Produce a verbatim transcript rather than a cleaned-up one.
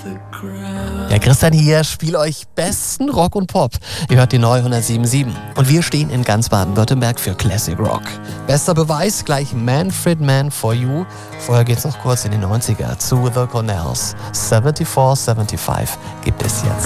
Ja, Christian hier, spiel euch besten Rock und Pop. Ihr hört die neue hundertsieben Komma sieben. Und wir stehen in ganz Baden-Württemberg für Classic Rock. Bester Beweis, gleich Manfred Mann for You. Vorher geht's noch kurz in die neunziger zu The Cornells. vierundsiebzig fünfundsiebzig gibt es jetzt.